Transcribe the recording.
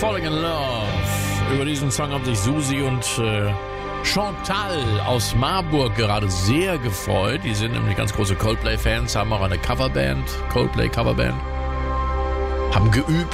Falling in Love. Über diesen Song haben sich Susi und Chantal aus Marburg gerade sehr gefreut. Die sind nämlich ganz große Coldplay-Fans, haben auch eine Coverband, Coldplay-Coverband. Haben geübt